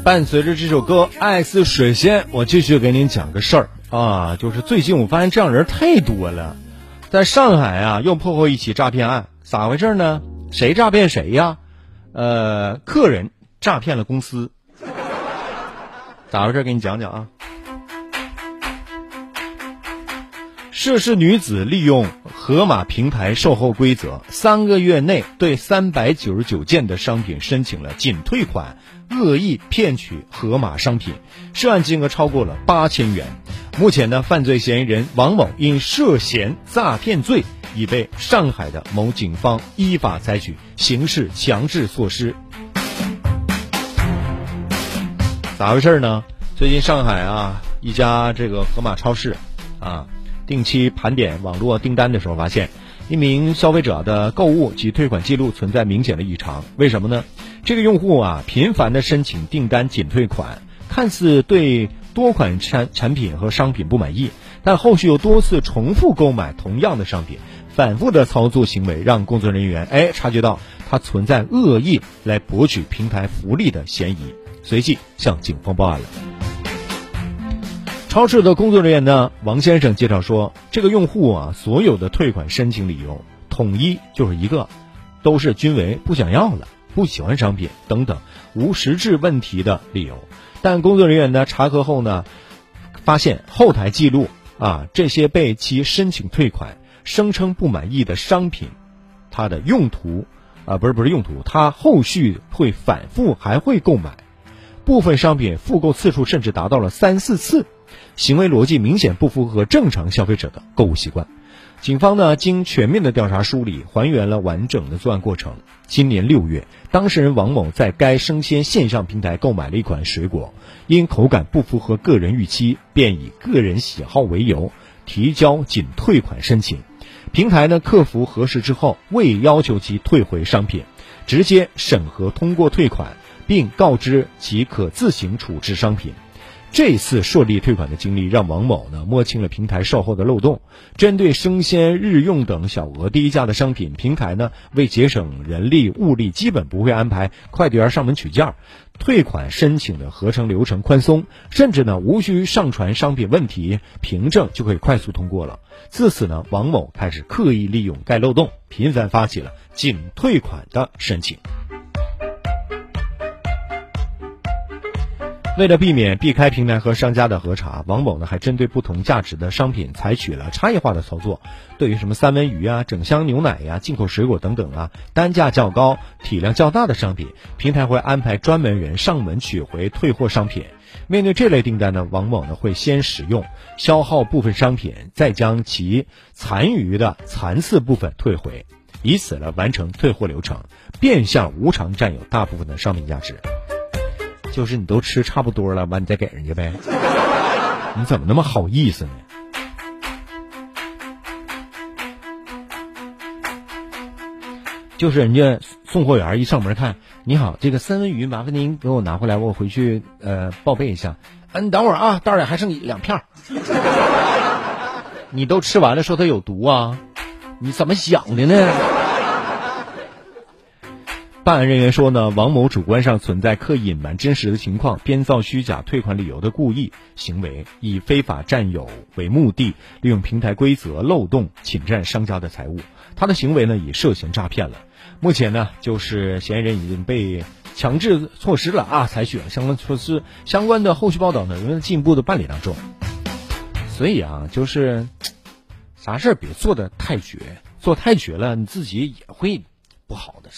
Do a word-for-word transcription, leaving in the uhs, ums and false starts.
伴随着这首歌《爱似水仙》，我继续给您讲个事儿啊，就是最近我发现这样人太多了，在上海啊又破获一起诈骗案，咋回事呢？谁诈骗谁呀？呃，客人诈骗了公司，咋回事？给你讲讲啊。涉事女子利用盒马平台售后规则，三个月内对三百九十九件的商品申请了仅退款，恶意骗取盒马商品，涉案金额超过了八千元。目前呢，犯罪嫌疑人王某因涉嫌诈骗罪，已被上海的某警方依法采取刑事强制措施。咋回事呢？最近上海啊，一家这个盒马超市啊，定期盘点网络订单的时候，发现一名消费者的购物及退款记录存在明显的异常。为什么呢？这个用户啊，频繁的申请订单仅退款，看似对多款产产品和商品不满意，但后续又多次重复购买同样的商品，反复的操作行为让工作人员哎察觉到他存在恶意来博取平台福利的嫌疑，随即向警方报案了。超市的工作人员呢，王先生介绍说，这个用户啊，所有的退款申请理由统一就是一个，都是均为不想要了、不喜欢商品等等无实质问题的理由。但工作人员呢查核后呢，发现后台记录啊，这些被其申请退款、声称不满意的商品，它的用途啊，不是不是用途，它后续会反复还会购买，部分商品复购次数甚至达到了三四次。行为逻辑明显不符合正常消费者的购物习惯。警方呢，经全面的调查梳理，还原了完整的作案过程。今年六月，当事人王某在该生鲜线上平台购买了一款水果，因口感不符合个人预期，便以个人喜好为由提交仅退款申请。平台呢，客服核实之后，未要求其退回商品，直接审核通过退款，并告知其可自行处置商品。这次顺利退款的经历让王某呢摸清了平台售后的漏洞。针对生鲜、日用等小额低价的商品，平台呢为节省人力物力，基本不会安排快递员上门取件，退款申请的核程流程宽松，甚至呢无需上传商品问题凭证就可以快速通过了。自此呢，王某开始刻意利用该漏洞，频繁发起了仅退款的申请。为了避免避开平台和商家的核查，王某呢还针对不同价值的商品采取了差异化的操作。对于什么三文鱼啊、整箱牛奶呀、进口水果等等啊，单价较高、体量较大的商品，平台会安排专门人上门取回退货商品。面对这类订单呢，王某呢会先使用消耗部分商品，再将其残余的残次部分退回，以此来完成退货流程，变相无偿占有大部分的商品价值。就是你都吃差不多了，完你再给人家呗，你怎么那么好意思呢？就是人家送货员一上门看，你好，这个三文鱼麻烦您给我拿回来，我回去呃报备一下。嗯、啊，你等会儿啊，袋里还剩两片。你都吃完了，说它有毒啊？你怎么想的呢？办案人员说呢，王某主观上存在刻意隐瞒真实的情况，编造虚假退款理由的故意行为，以非法占有为目的，利用平台规则漏洞侵占商家的财物。他的行为呢，已涉嫌诈骗了。目前呢，就是嫌疑人已经被强制措施了啊，采取了相关措施，相关的后续报道呢，仍在进一步的办理当中。所以啊，就是啥事儿别做的太绝，做太绝了，你自己也会不好的。